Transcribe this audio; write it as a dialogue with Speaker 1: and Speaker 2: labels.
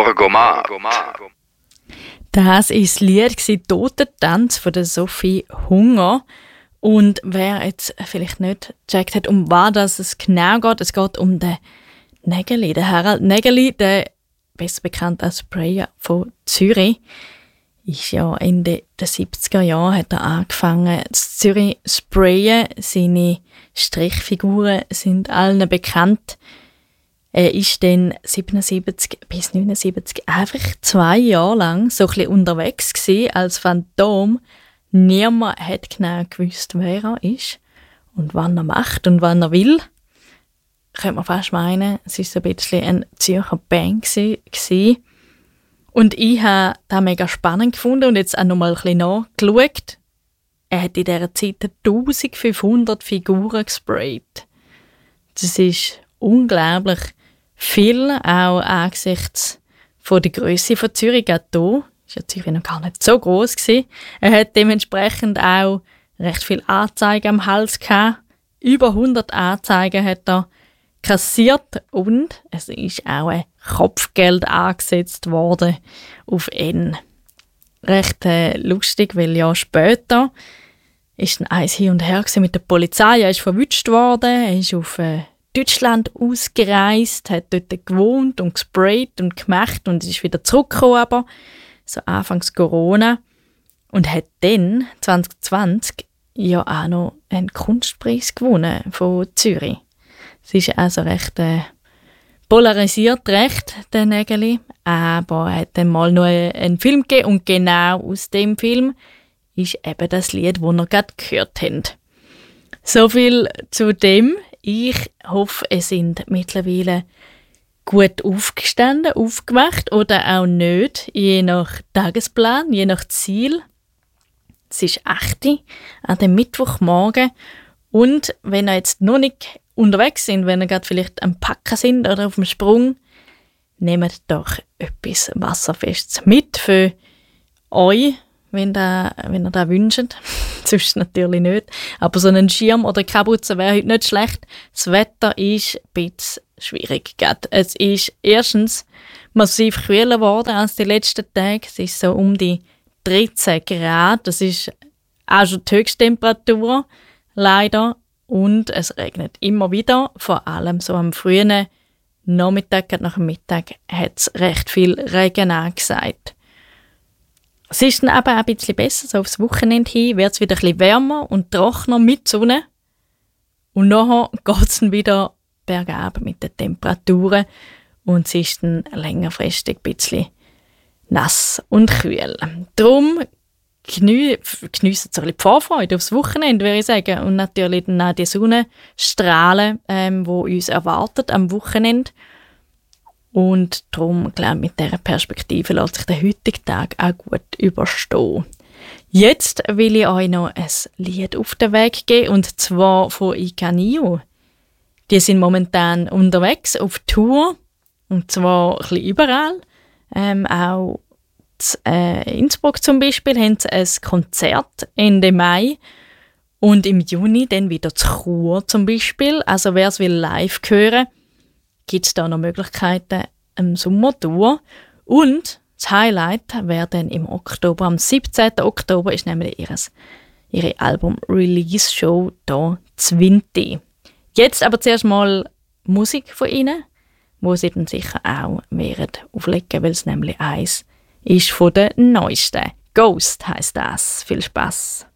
Speaker 1: Gorgomat.
Speaker 2: Das war das Lied «Totentanz» von der Sophie Hunger. Und wer jetzt vielleicht nicht gecheckt hat, um was es genau geht, es geht um den Nägeli, den Harald Nägeli, der besser bekannt als Sprayer von Zürich. Ist ja Ende der 70er Jahre hat er angefangen zu Zürich sprayen. Seine Strichfiguren sind allen bekannt. Er ist dann 77 bis 79 einfach 2 Jahre lang so ein bisschen unterwegs gewesen als Phantom. Niemand hat genau gewusst, wer er ist und was er macht und was er will. Könnte man fast meinen, es war so ein bisschen eine Zürcher Band gewesen. Und ich habe das mega spannend gefunden und jetzt auch noch mal ein bisschen nachgeschaut. Er hat in dieser Zeit 1500 Figuren gesprayt. Das ist unglaublich viel, auch angesichts von der Grösse von Zürich. Auch hier war ja Zürich noch gar nicht so gross gewesen. Er hat dementsprechend auch recht viele Anzeigen am Hals gehabt. Über 100 Anzeigen hat er kassiert und es ist auch ein Kopfgeld angesetzt worden auf ihn. Recht lustig, weil ja später ist dann eins hin und her mit der Polizei. Er ist verwünscht worden, er ist auf Deutschland ausgereist, hat dort gewohnt und gesprayt und gemacht und ist wieder zurückgekommen, aber so anfangs Corona, und hat dann 2020 ja auch noch einen Kunstpreis gewonnen von Zürich. Es ist also recht polarisiert, recht, der Nägeli, aber er hat dann mal noch einen Film gegeben und genau aus dem Film ist eben das Lied, das wir gerade gehört haben. So viel zu dem. Ich hoffe, es sind mittlerweile gut aufgestanden, aufgewacht oder auch nicht, je nach Tagesplan, je nach Ziel. Es ist 8 Uhr an dem Mittwochmorgen und wenn ihr jetzt noch nicht unterwegs sind, wenn ihr gerade vielleicht am Packen sind oder auf dem Sprung, nehmt doch etwas Wasserfestes mit für euch, wenn ihr das wünscht. Sonst natürlich nicht. Aber so ein Schirm oder Kapuze wäre heute nicht schlecht. Das Wetter ist ein bisschen schwierig. Es ist erstens massiv kühler geworden als die letzten Tage. Es ist so um die 13 Grad. Das ist auch schon die Höchsttemperatur, leider. Und es regnet immer wieder, vor allem so am frühen Nachmittag, gerade nach dem Mittag, hat es recht viel Regen angesagt. Es ist dann aber auch ein bisschen besser, so aufs Wochenende hin wird es wieder ein bisschen wärmer und trockener mit Sonne. Und nachher geht es dann wieder bergab mit den Temperaturen und es ist dann längerfristig ein bisschen nass und kühl. Darum geniessen so ein bisschen die Vorfreude aufs Wochenende, würde ich sagen. Und natürlich dann auch die Sonnenstrahlen, die uns erwartet am Wochenende. Und darum, glaube ich, mit dieser Perspektive lässt sich der heutige Tag auch gut überstehen. Jetzt will ich euch noch ein Lied auf den Weg geben, und zwar von Icanio. Die sind momentan unterwegs auf Tour, und zwar ein bisschen überall. Auch in Innsbruck zum Beispiel haben sie ein Konzert Ende Mai und im Juni dann wieder zu Chur zum Beispiel. Also wer es will live hören, gibt es da noch Möglichkeiten im Sommertour. Und das Highlight wäre dann im Oktober, am 17. Oktober ist nämlich ihre Album-Release-Show hier zu Winti. Jetzt aber zuerst mal Musik von ihnen, wo sie dann sicher auch werden auflegen, weil es nämlich eins ist von den neuesten. Ghost heisst das. Viel Spass!